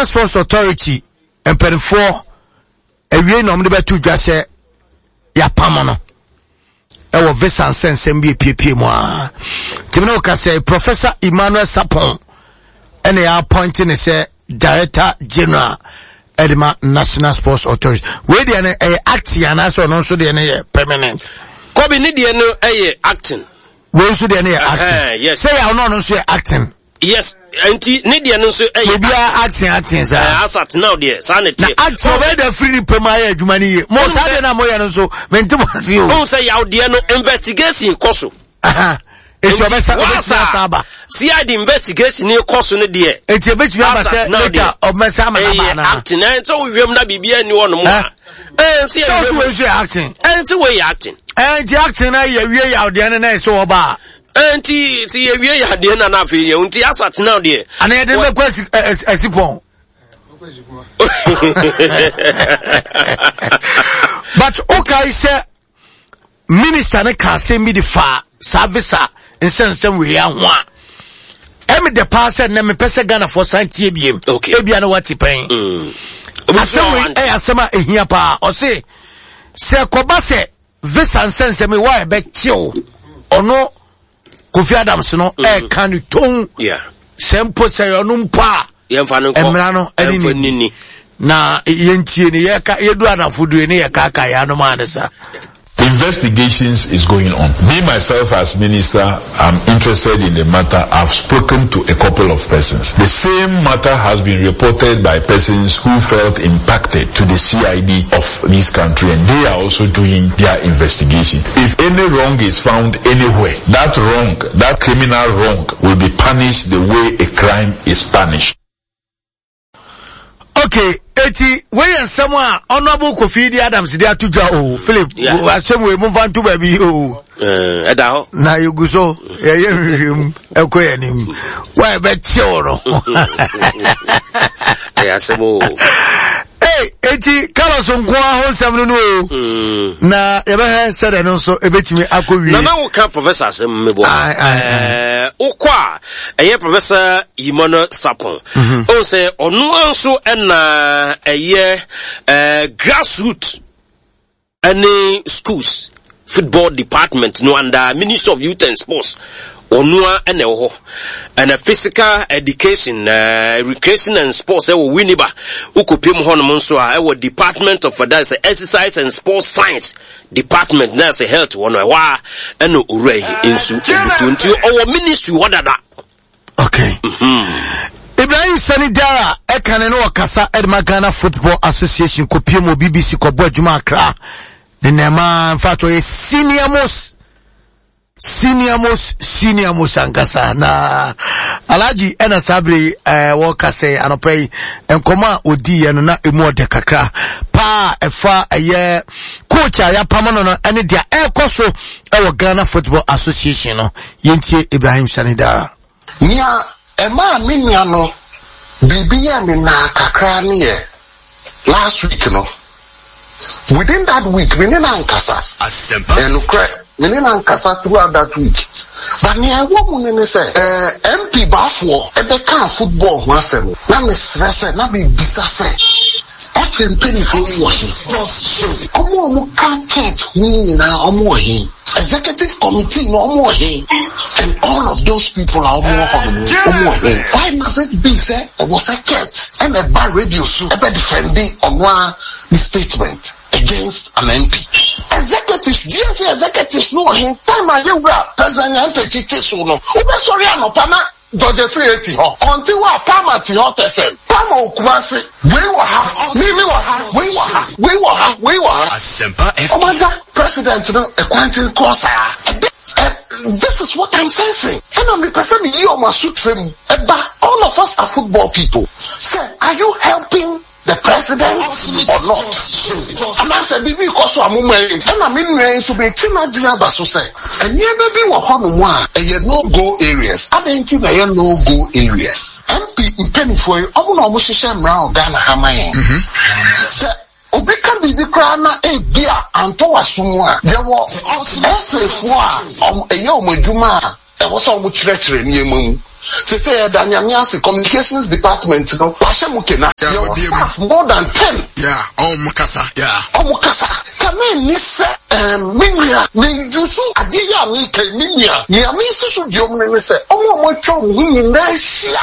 National Sports Authority and Penfor ewie no mde betu dwa se ya pamono ewo visa and sense MBPP mo a timno ka say Professor Emmanuel Sapon ene ya appointing say Director General Edema National Sports Authority we dey na act ya na so no so dey na permanent Kobi ni dey no acting we so dey na acting yes say ya no so acting yes anti ne dey no so bia acting sir asat now there sanity na act over the free pema ya adwuma ni mo sa dey na mo ya no so mentimo asi o won say ya dey no investigation koso Saba. See, I the investigation near Cosso ne dear. It's a bit later of Masama. Acting, and so we have not be any one more. And see, acting. And so we acting. And Jackson, I out the other so about. And see, we had the end of the until assets now, dear. And I had a question as you But okay, sir. Minister ne can say me the far service in sense we are one. Emi the passer na me pese Ghana for santie biem. Okay. Ebia na wati pen. Asema ehia pa. O se koba se visa sense me wa be chill. Ono Kofi Adams no kan ton. Yeah. Sempo se ono mpa. Yemfa no ko. Emra no enini. Na yentie ne ye ka yedu anafudu ne ye ka aka ya no ma nesa. Investigations is going on. Me, myself, as minister, I'm interested in the matter. I've spoken to a couple of persons. The same matter has been reported by persons who felt impacted to the CID of this country, and they are also doing their investigation. If any wrong is found anywhere, that wrong, that criminal wrong, will be punished the way a crime is punished. Okay, eti we and someone honorable Kofi Adams dey atuja o Philip asem we move on to baby o eda ho na yuguso ye hwehwem ekoyanim why be tioro asemo eti Carlos Nkwa ho nsam no na ye be said no so ebetimi akowie na na wo ka professor asem mebo ukwa eye Professor Emmanuel Sapon o say onu anso na eye grassroots any schools football department no under Ministry of Youth and Sports onua ene ho and a physical education recreation and sports e wo winiba ukopiem ho no nso a e wo department of exercise and sports science department na say health one wa eno ura insu nti our ministry wadada. Okay. Ibrahim Sanidara ekane no kasa Edma Ghana Football Association kopiem BBC kobo adwuma akra the nema fato e senior most ankasa na Alhaji ena sabre wo kase anopai enkoma odi ye no na emu ode kakra pa efa eye coach ya pamano no ene dia ekoso e wo Ghana Football Association no yentie Ibrahim Sanidara nia ema minia no bibia me na kakra ne ye last week no within that week we nina ankasa and Menina ankasa throughout that week. But me I want to say MP bafo ebeka football ho asem. Na me stress na be bisa say. FM penny for you. Omo can't win na omo he. Executive committee no omo he. And all of those people are omo he. Why must it be say it was a cat and a bar radio so e be defending on one statement against an MP. Executives, GFA executives no him. Time I you president entity so no. Ube sorry anopama Dode 380 until we Pamati Hot FM. Pama Okumasi, we were Omaja president no a quantum course. This is what I'm sensing. And I'm representing you on my suit trim. All of us are football people. Say, are you helping the president or not? And I said, baby, because I'm moving. And I mean, so be Tina Diabaso say, and yeah, baby, we're home one, and you no go areas. I didn't think I no go areas. MP in penny for you, I'm almost a sham round Ghana Hamayan. Obeka bibi krana bia anto wasomwa yewo SF4 eyo omedwuma e wo so mo kyerɛkyerɛ niemu say Danyamiasi communications department no Washemukena your staff more than 10. Yeah, Mukasa. Yeah. Mukasa. Kame ni se minya ni jusu adiya mi ke minya. Ni ami susu diomne ni se mo twa mu na hia.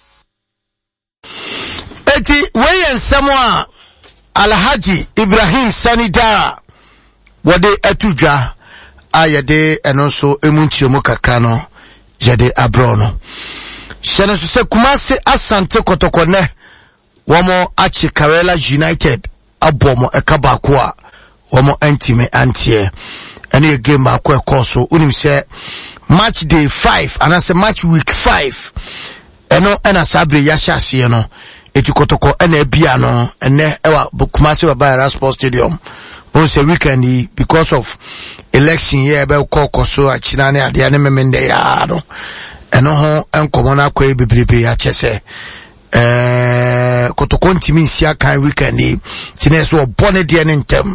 Eti we ensemo Alhaji Ibrahim Sanida wode atudwa ayede eno so emunchiemu kakra no yede abro no shene so se Kumasi Asante Kotoko ne womo achi Karela United abomo ekabako a womo antime antie ene game ba ko ekoso unim se match day 5 anase match week 5 eno ena sabre ya hyase no eti Kotoko ena bia no ene ewa Kumasi Baba Sports Stadium on say weekend because of election year be ko so achina ne ade ne memende ya no eno ho enkomo na kwa bebrebe ya chese Kotoko ntimi nsia kan weekend tine so obone de ne ntem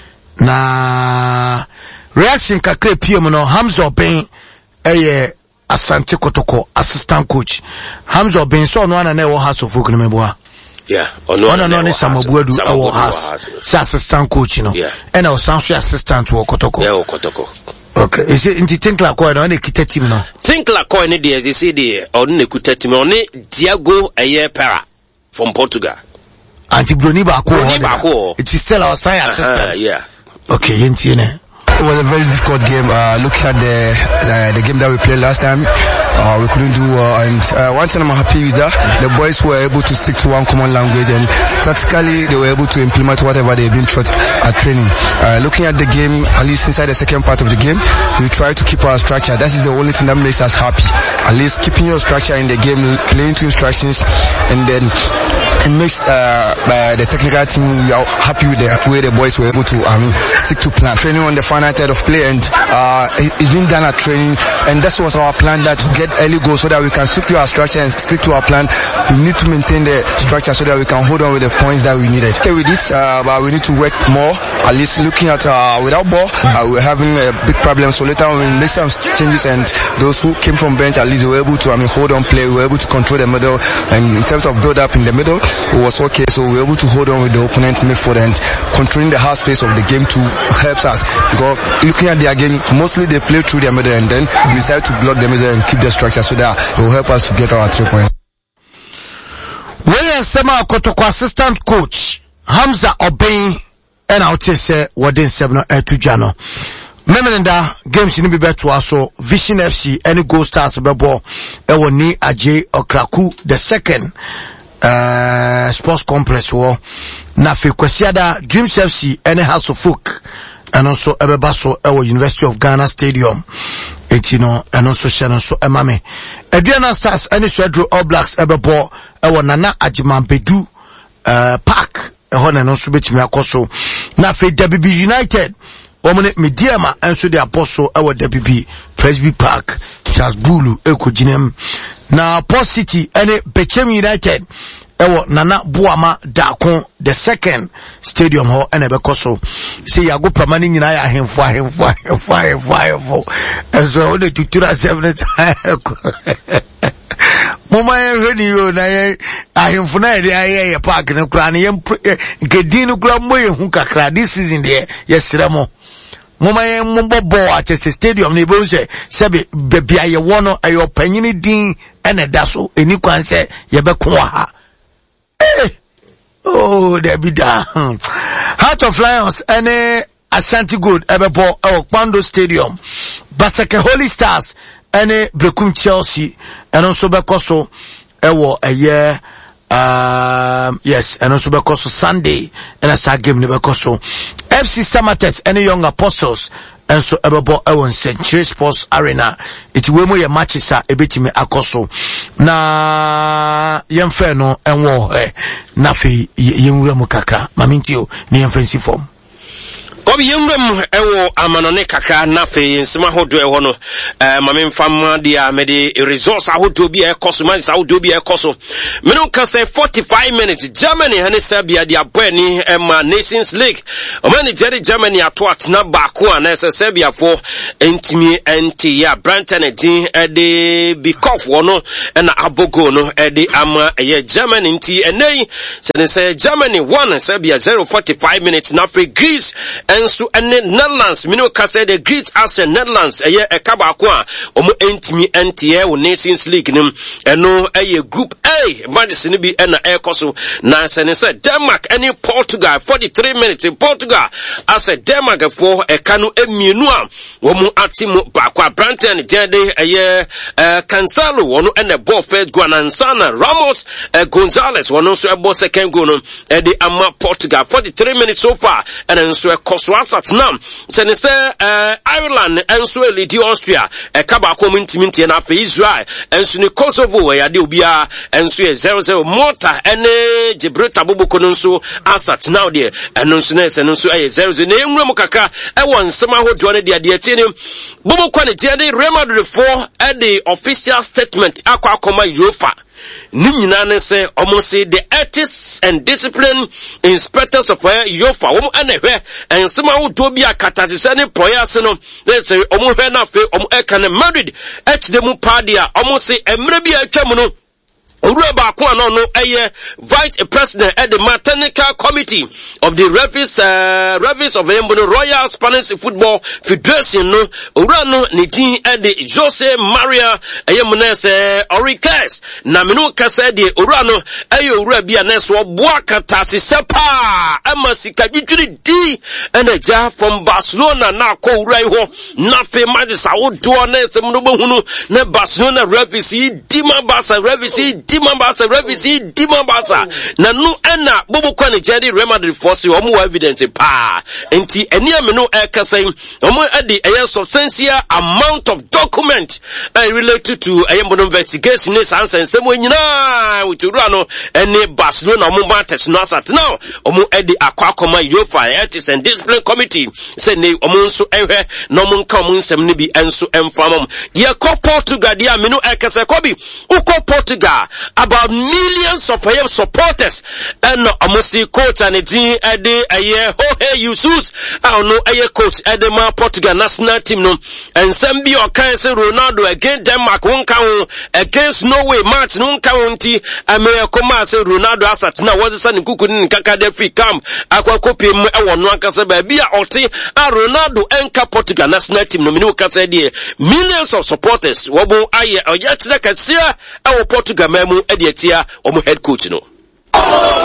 na reaction kakre pm no Hamza Oben eye Asante Kotoko assistant coach Hamza Oben so no ana na wo House of Folk ne meboa. Yeah, no ni Samabuedu our house. Assistant coach, you know. Yeah. And our sansu assistant to Kotoko. Yeah, Kotoko. Okay. Is it in think like what on a kita team now? Think like what any they say the on the kuta team on Diago Ayepera from Portugal. Anti Bruniba ko. It is still our side assistant. Yeah. Okay, yentiene. It was a very difficult game. Looking at the game that we played last time, we couldn't do and one thing I'm happy with that, the boys were able to stick to one common language and tactically they were able to implement whatever they've been taught at training. Looking at the game, at least inside the second part of the game, we try to keep our structure. That is the only thing that makes us happy. At least keeping your structure in the game, playing to instructions, and then it makes the technical team happy with the way the boys were able to stick to plan. Training on the final third of play and it's been done at training, and that was our plan, that to get early goals so that we can stick to our structure and stick to our plan. We need to maintain the structure so that we can hold on with the points that we needed. Okay, with it, but we need to work more. At least looking at without ball, we're having a big problem. So later on we make some changes, and those who came from bench at least were able to hold on play. We were able to control the middle, and in terms of build up in the middle, it was okay. So we were able to hold on with the opponent midfield and controlling the half space of the game to help us. Because looking at their game, mostly they play through their middle and then we decide to block the middle and keep the structure so that it will help us to get our 3 points. Well, Sema Kotoko assistant coach Hamza Oben and out say Wadin 7 to Jano. Memenda games in Bibetu also Vision FC any Gold Stars Bebo Ewoni Ajay Okraku the second sports complex war Nafi Kwesiada Dreams FC any House of Folk and also Ebebaso Ewo University of Ghana Stadium. Etino and also Shannon so Emame. Adriana Stars any Swedro All Blacks Ebebo Ewo Nana Ajiman Bedu Park Ehon and also Betimi Akoso. Nafi WB United Omene Mediama and so the Apostle Ewo WB Presby Park Charles Bulu Eko Jinem. Na Port City any Bechem United Ewo Nana Buama Dakon the second stadium hall and Ebekoso. See ya go pramani nyina ya hemfo and so the tutura 7 Mama ready you na ahemfo na ya park no kra na yem gedin kra moye hu kakra this season there yesremo Mama yem mbobo at stadium ne bo se sebe bebia ye wono ayo panyini din ene daso eni kwan se ye be ko ha. Oh, there be da. Heart of Lions, any Ashanti Good, Ebebo, Pando Stadium, Basake Holy Stars, any Brekum Chelsea, and also Bekoso, Ewo, a year, yes, and also Bekoso Sunday, and a side game, Bekoso, FC Samates, any Young Apostles, and so Ebebo Ewan Century Sports Arena. It will be a matches a bit me akoso. Na yemfeno and war nafi yemwe mukaka. Mamintio ni yemfensi form. Bobby Yungum ewo amanone kakra na fe nsema hodo e ho no mame mfam dia mede resource ahodo bi e koso man sa ahodo bi e koso me no ka say 45 minutes Germany hane Serbia dia boani ma Nations League o man Germany ato atna baako ana Serbia for entimi enti ya Branton edin de bikof wono na abogo no de ama Germany enti enei say Germany 1 Serbia 0 45 minutes na fe Greece enso ene Netherlands mino ka say the Greece as Netherlands kabako a omo entimi entie wo Nations League nim eno group A madison bi na ekoso na say Denmark any Portugal 43 minutes in Portugal as Denmark for kanu emienu a wo mu atimu baako Branton jede Cancelo wono ene ball first goal and Sana Ramos Gonzalez wono so ball second goal no de ama Portugal 43 minutes so far and enso koso asat now say Ireland enso lead Austria kabako mintiminti na fe Israel enso ni Kosovo ya de obia enso 0-0 Malta ene Gibraltar boboko no nso asat now there enso na ese nso 0-0 na enwura kakra won nsema hodo ne de tie ni boboko ne tie de Real Madrid for the official statement akwa UEFA Ninyina ne se omosi the ethics and discipline inspectors of UEFA omo anehwe ensema wodo bi akatase se ne proyase no se omo hwe na fe omo ekane Madrid etdemu padia omosi emre bi atwam no Ureba Kwano no vice president at the Technical Committee of the Revis of the Royal Spanish Football Federation no Urano Nitin at the Jose Maria Munese Orikes na minu kase de Urano Urabia Neswa Buakata Sisepa Amasika Bitri D and a jar from Barcelona na ko Uraiho na fe Madisa Udo Nes Munubu ne Barcelona Revis Dima Basa Revis Dimambasa revisi Dimambasa na nu ena bobo kwani jedi Real Madrid force omo evidence pa enti eni ameno ekasai omo edi substantial amount of document related to ayembono investigation is answer semo nyina wituru ano eni Barcelona omo matters no asat now omo edi akwakoma UEFA ethics and discipline committee say ne omo nso ehwe no mo nka omo nsem ne bi enso emfamam ye ko Portugal dia ameno ekasai kobi uko Portugal about millions of supporters and amusi coach and the Jorge Jesus no coach at the Portugal national team no and Sambi or Kaise Ronaldo against Denmark won't count against Norway match no county America say Ronaldo asat na was san kuku kaka de free camp akwa kopi mu e wono akasa ba bia oti Ronaldo enka Portugal national team no minu kasa de millions of supporters wobo aye oyatira kasia e Portugal memu ediatia omo head coach no